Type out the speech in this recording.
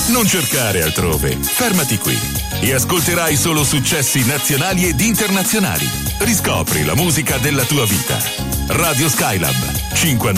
Non cercare altrove, fermati qui e ascolterai solo successi nazionali ed internazionali. Riscopri la musica della tua vita. Radio Skylab, 50